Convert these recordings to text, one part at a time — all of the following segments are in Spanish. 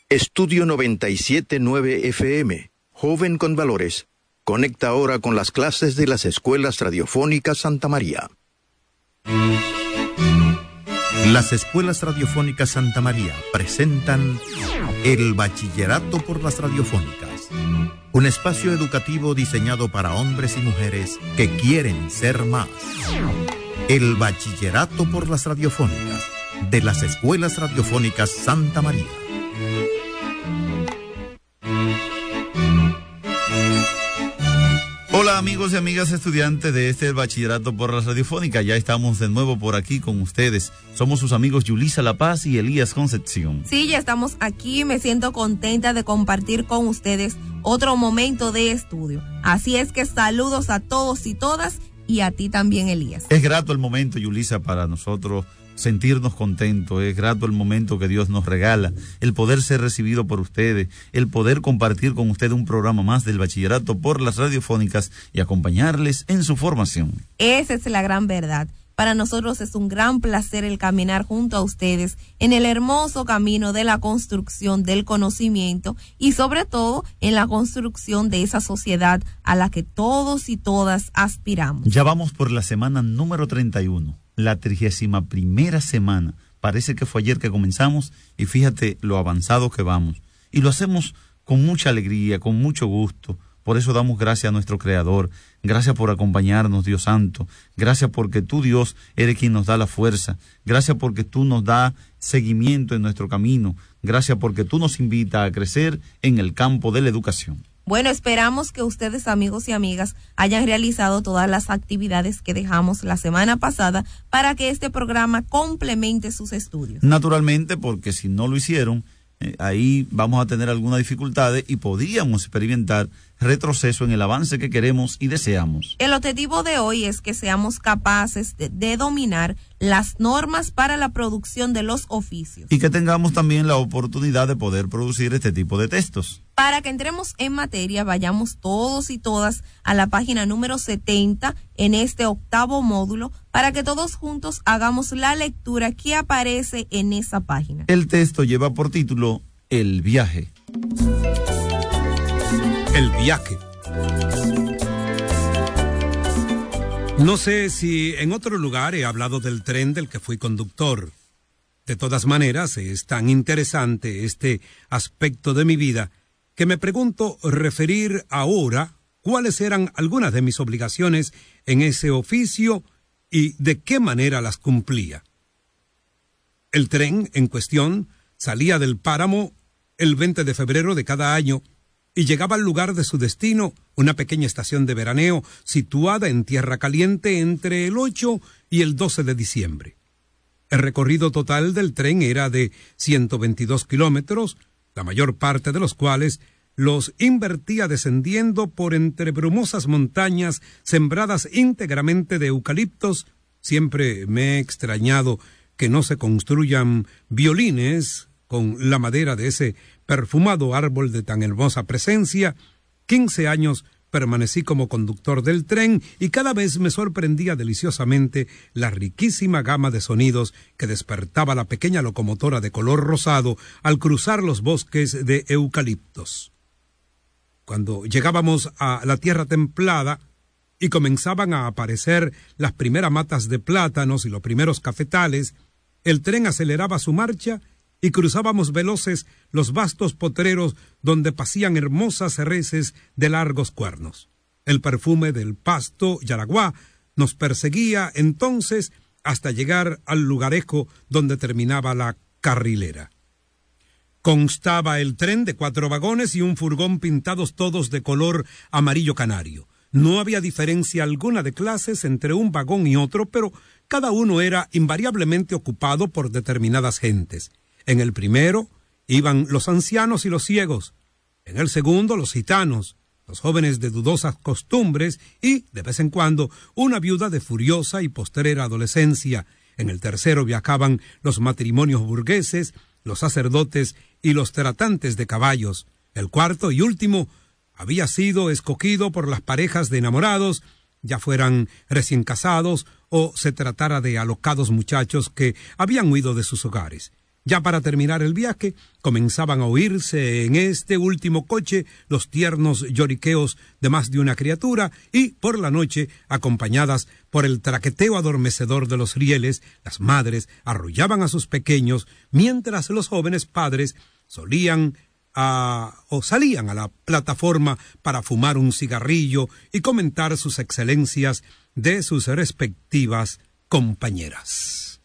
Estudio 97.9 FM, Joven con Valores. Conecta ahora con las clases de las Escuelas Radiofónicas Santa María. Las Escuelas Radiofónicas Santa María presentan el Bachillerato por las Radiofónicas, un espacio educativo diseñado para hombres y mujeres que quieren ser más. El Bachillerato por las Radiofónicas de las Escuelas Radiofónicas Santa María. Hola amigos y amigas estudiantes de este Bachillerato por las Radiofónicas, ya estamos de nuevo por aquí con ustedes. Somos sus amigos Yulisa La Paz y Elías Concepción. Sí, ya estamos aquí, me siento contenta de compartir con ustedes otro momento de estudio. Así es que saludos a todos y todas y a ti también, Elías. Es grato el momento, Yulisa, para nosotros sentirnos contentos, es grato el momento que Dios nos regala, el poder ser recibido por ustedes, el poder compartir con ustedes un programa más del Bachillerato por las Radiofónicas y acompañarles en su formación. Esa es la gran verdad. Para nosotros es un gran placer el caminar junto a ustedes en el hermoso camino de la construcción del conocimiento y sobre todo en la construcción de esa sociedad a la que todos y todas aspiramos. Ya vamos por la semana número 31. La 31ª semana. Parece que fue ayer que comenzamos y fíjate lo avanzado que vamos. Y lo hacemos con mucha alegría, con mucho gusto. Por eso damos gracias a nuestro Creador. Gracias por acompañarnos, Dios Santo. Gracias porque tú, Dios, eres quien nos da la fuerza. Gracias porque tú nos das seguimiento en nuestro camino. Gracias porque tú nos invitas a crecer en el campo de la educación. Bueno, esperamos que ustedes, amigos y amigas, hayan realizado todas las actividades que dejamos la semana pasada para que este programa complemente sus estudios. Naturalmente, porque si no lo hicieron, ahí vamos a tener algunas dificultades y podríamos experimentar retroceso en el avance que queremos y deseamos. El objetivo de hoy es que seamos capaces de dominar las normas para la producción de los oficios. Y que tengamos también la oportunidad de poder producir este tipo de textos. Para que entremos en materia, vayamos todos y todas a la página número 70 en este octavo módulo para que todos juntos hagamos la lectura que aparece en esa página. El texto lleva por título El viaje. El viaje. No sé si en otro lugar he hablado del tren del que fui conductor. De todas maneras, es tan interesante este aspecto de mi vida que me pregunto referir ahora cuáles eran algunas de mis obligaciones en ese oficio y de qué manera las cumplía. El tren en cuestión salía del páramo el 20 de febrero de cada año y llegaba al lugar de su destino, una pequeña estación de veraneo situada en Tierra Caliente entre el 8 y el 12 de diciembre. El recorrido total del tren era de 122 kilómetros, la mayor parte de los cuales los invertía descendiendo por entre brumosas montañas sembradas íntegramente de eucaliptos. Siempre me he extrañado que no se construyan violines con la madera de ese perfumado árbol de tan hermosa presencia. 15 años permanecí como conductor del tren y cada vez me sorprendía deliciosamente la riquísima gama de sonidos que despertaba la pequeña locomotora de color rosado al cruzar los bosques de eucaliptos. Cuando llegábamos a la tierra templada y comenzaban a aparecer las primeras matas de plátanos y los primeros cafetales, el tren aceleraba su marcha y cruzábamos veloces los vastos potreros donde pasían hermosas reses de largos cuernos. El perfume del pasto yaraguá nos perseguía entonces hasta llegar al lugarejo donde terminaba la carrilera. Constaba el tren de 4 vagones y un furgón pintados todos de color amarillo canario. No había diferencia alguna de clases entre un vagón y otro, pero cada uno era invariablemente ocupado por determinadas gentes. En el primero iban los ancianos y los ciegos, en el segundo los gitanos, los jóvenes de dudosas costumbres y, de vez en cuando, una viuda de furiosa y postrera adolescencia. En el tercero viajaban los matrimonios burgueses, los sacerdotes y los tratantes de caballos. El cuarto y último había sido escogido por las parejas de enamorados, ya fueran recién casados o se tratara de alocados muchachos que habían huido de sus hogares. Ya para terminar el viaje, comenzaban a oírse en este último coche los tiernos lloriqueos de más de una criatura y, por la noche, acompañadas por el traqueteo adormecedor de los rieles, las madres arrullaban a sus pequeños, mientras los jóvenes padres salían a la plataforma para fumar un cigarrillo y comentar sus excelencias de sus respectivas compañeras.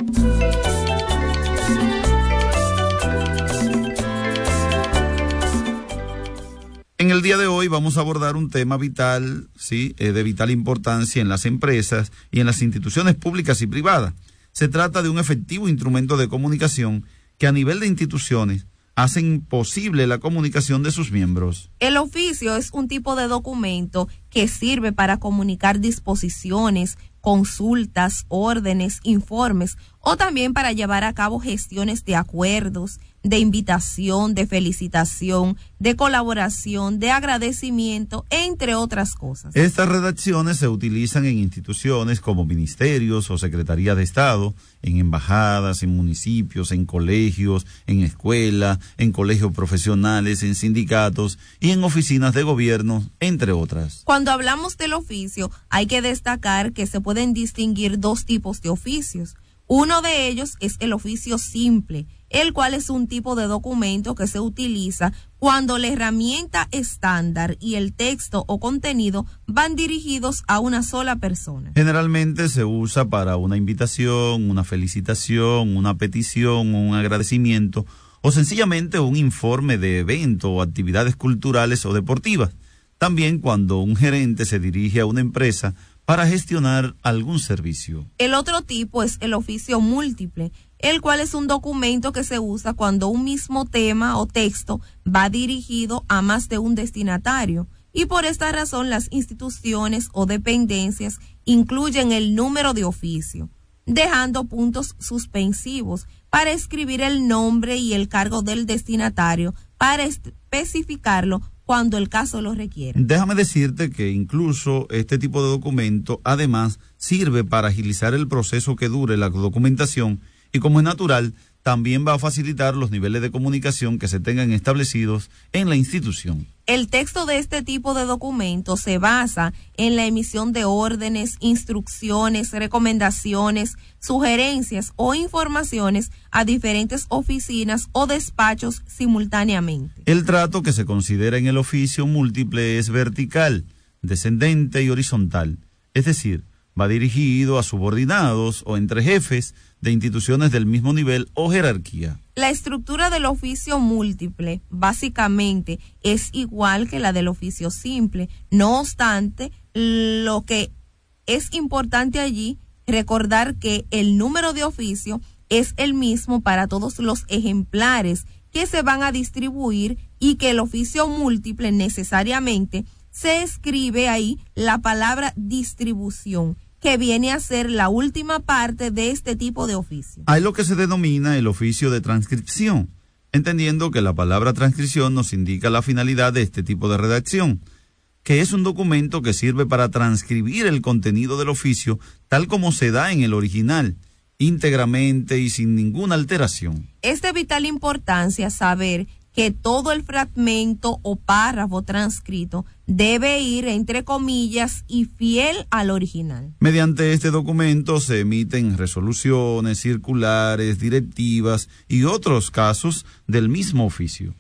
En el día de hoy vamos a abordar un tema vital, sí, de vital importancia en las empresas y en las instituciones públicas y privadas. Se trata de un efectivo instrumento de comunicación que a nivel de instituciones hacen posible la comunicación de sus miembros. El oficio es un tipo de documento que sirve para comunicar disposiciones, consultas, órdenes, informes o también para llevar a cabo gestiones de acuerdos, de invitación, de felicitación, de colaboración, de agradecimiento, entre otras cosas. Estas redacciones se utilizan en instituciones como ministerios o secretarías de Estado, en embajadas, en municipios, en colegios, en escuelas, en colegios profesionales, en sindicatos y en oficinas de gobierno, entre otras. Cuando hablamos del oficio, hay que destacar que se pueden distinguir dos tipos de oficios. Uno de ellos es el oficio simple, el cual es un tipo de documento que se utiliza cuando la herramienta estándar y el texto o contenido van dirigidos a una sola persona. Generalmente se usa para una invitación, una felicitación, una petición, un agradecimiento o sencillamente un informe de evento o actividades culturales o deportivas. También cuando un gerente se dirige a una empresa para gestionar algún servicio. El otro tipo es el oficio múltiple, el cual es un documento que se usa cuando un mismo tema o texto va dirigido a más de un destinatario. Y por esta razón las instituciones o dependencias incluyen el número de oficio, dejando puntos suspensivos para escribir el nombre y el cargo del destinatario para especificarlo cuando el caso lo requiere. Déjame decirte que incluso este tipo de documento además sirve para agilizar el proceso que dure la documentación y, como es natural, también va a facilitar los niveles de comunicación que se tengan establecidos en la institución. El texto de este tipo de documento se basa en la emisión de órdenes, instrucciones, recomendaciones, sugerencias o informaciones a diferentes oficinas o despachos simultáneamente. El trato que se considera en el oficio múltiple es vertical, descendente y horizontal, es decir, va dirigido a subordinados o entre jefes de instituciones del mismo nivel o jerarquía. La estructura del oficio múltiple básicamente es igual que la del oficio simple. No obstante, lo que es importante allí recordar que el número de oficio es el mismo para todos los ejemplares que se van a distribuir y que el oficio múltiple necesariamente se escribe ahí la palabra distribución, que viene a ser la última parte de este tipo de oficio. Hay lo que se denomina el oficio de transcripción, entendiendo que la palabra transcripción nos indica la finalidad de este tipo de redacción, que es un documento que sirve para transcribir el contenido del oficio tal como se da en el original, íntegramente y sin ninguna alteración. Es de vital importancia saber que todo el fragmento o párrafo transcrito debe ir entre comillas y fiel al original. Mediante este documento se emiten resoluciones, circulares, directivas y otros casos del mismo oficio.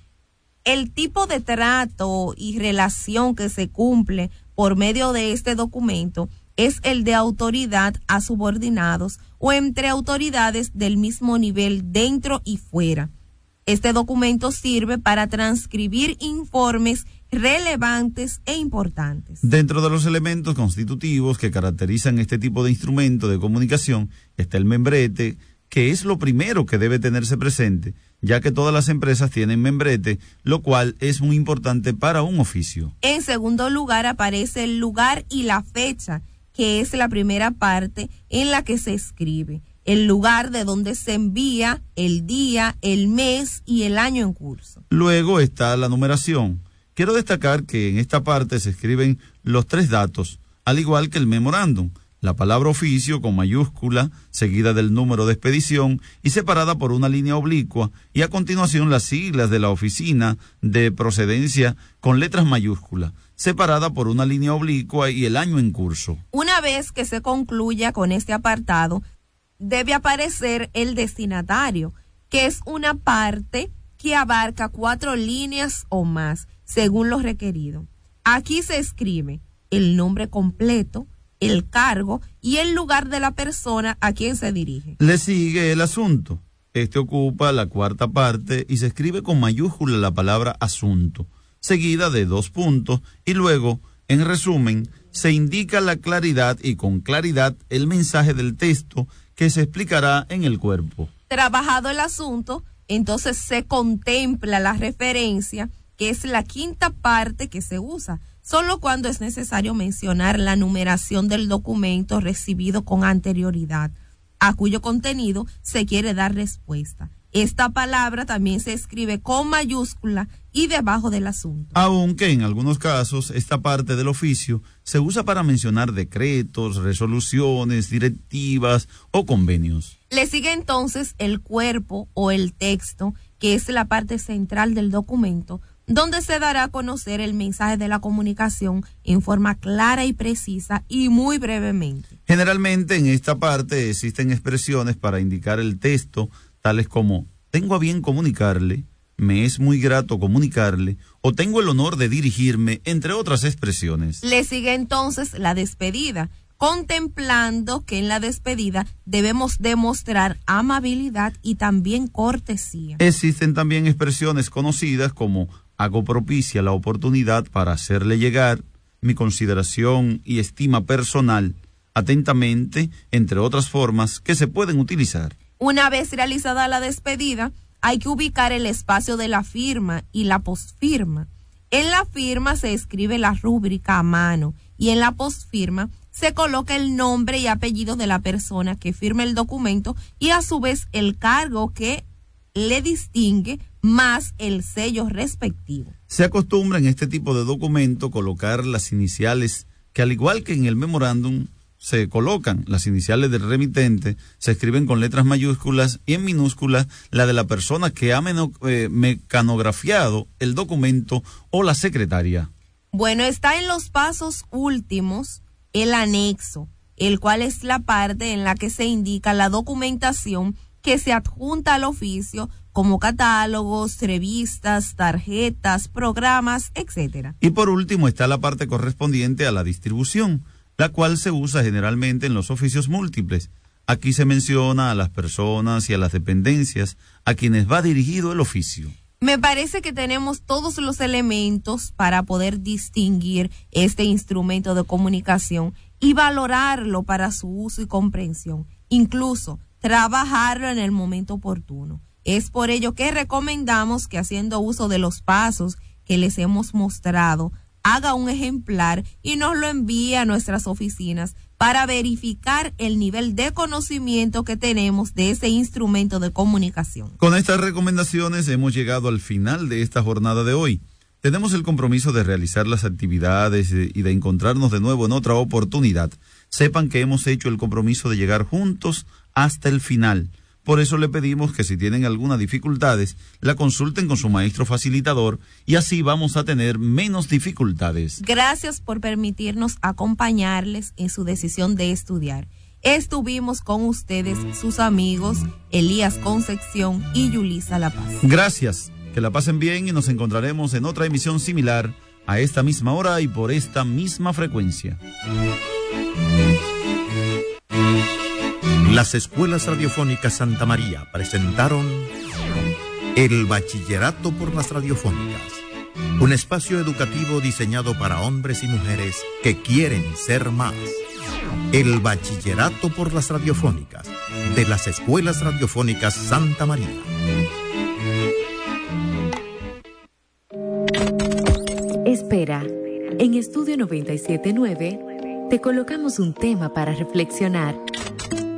El tipo de trato y relación que se cumple por medio de este documento es el de autoridad a subordinados o entre autoridades del mismo nivel dentro y fuera. Este documento sirve para transcribir informes relevantes e importantes. Dentro de los elementos constitutivos que caracterizan este tipo de instrumento de comunicación está el membrete, que es lo primero que debe tenerse presente, ya que todas las empresas tienen membrete, lo cual es muy importante para un oficio. En segundo lugar aparece el lugar y la fecha, que es la primera parte en la que se escribe. El lugar de donde se envía, el día, el mes y el año en curso. Luego está la numeración. Quiero destacar que en esta parte se escriben los 3 datos, al igual que el memorándum, la palabra oficio con mayúscula, seguida del número de expedición y separada por una línea oblicua, y a continuación las siglas de la oficina de procedencia con letras mayúsculas, separada por una línea oblicua y el año en curso. Una vez que se concluya con este apartado, debe aparecer el destinatario, que es una parte que abarca 4 líneas o más, según lo requerido. Aquí se escribe el nombre completo, el cargo y el lugar de la persona a quien se dirige. Le sigue el asunto. Este ocupa la 4ª parte y se escribe con mayúscula la palabra asunto, seguida de 2 puntos, y luego, en resumen, se indica la claridad y con claridad el mensaje del texto que se explicará en el cuerpo. Trabajado el asunto, entonces se contempla la referencia, que es la 5ª parte que se usa, solo cuando es necesario mencionar la numeración del documento recibido con anterioridad, a cuyo contenido se quiere dar respuesta. Esta palabra también se escribe con mayúscula y debajo del asunto. Aunque en algunos casos esta parte del oficio se usa para mencionar decretos, resoluciones, directivas o convenios. Le sigue entonces el cuerpo o el texto, que es la parte central del documento, donde se dará a conocer el mensaje de la comunicación en forma clara y precisa y muy brevemente. Generalmente en esta parte existen expresiones para indicar el texto, tales como tengo a bien comunicarle, me es muy grato comunicarle o tengo el honor de dirigirme, entre otras expresiones. Le sigue entonces la despedida, contemplando que en la despedida debemos demostrar amabilidad y también cortesía. Existen también expresiones conocidas como hago propicia la oportunidad para hacerle llegar mi consideración y estima personal, atentamente, entre otras formas que se pueden utilizar. Una vez realizada la despedida, hay que ubicar el espacio de la firma y la posfirma. En la firma se escribe la rúbrica a mano y en la posfirma se coloca el nombre y apellido de la persona que firma el documento y a su vez el cargo que le distingue más el sello respectivo. Se acostumbra en este tipo de documento colocar las iniciales que, al igual que en el memorándum, se colocan las iniciales del remitente, se escriben con letras mayúsculas y en minúsculas la de la persona que ha mecanografiado el documento o la secretaria. Bueno, está en los pasos últimos el anexo, el cual es la parte en la que se indica la documentación que se adjunta al oficio, como catálogos, revistas, tarjetas, programas, etc. Y por último está la parte correspondiente a la distribución, la cual se usa generalmente en los oficios múltiples. Aquí se menciona a las personas y a las dependencias a quienes va dirigido el oficio. Me parece que tenemos todos los elementos para poder distinguir este instrumento de comunicación y valorarlo para su uso y comprensión, incluso trabajarlo en el momento oportuno. Es por ello que recomendamos que, haciendo uso de los pasos que les hemos mostrado, haga un ejemplar y nos lo envíe a nuestras oficinas para verificar el nivel de conocimiento que tenemos de ese instrumento de comunicación. Con estas recomendaciones hemos llegado al final de esta jornada de hoy. Tenemos el compromiso de realizar las actividades y de encontrarnos de nuevo en otra oportunidad. Sepan que hemos hecho el compromiso de llegar juntos hasta el final. Por eso le pedimos que si tienen algunas dificultades, la consulten con su maestro facilitador y así vamos a tener menos dificultades. Gracias por permitirnos acompañarles en su decisión de estudiar. Estuvimos con ustedes, sus amigos, Elías Concepción y Yulisa La Paz. Gracias, que la pasen bien y nos encontraremos en otra emisión similar a esta misma hora y por esta misma frecuencia. Las escuelas radiofónicas Santa María presentaron El Bachillerato por las Radiofónicas, un espacio educativo diseñado para hombres y mujeres que quieren ser más. El Bachillerato por las Radiofónicas, de las escuelas radiofónicas Santa María. Espera, en Estudio 97.9 te colocamos un tema para reflexionar.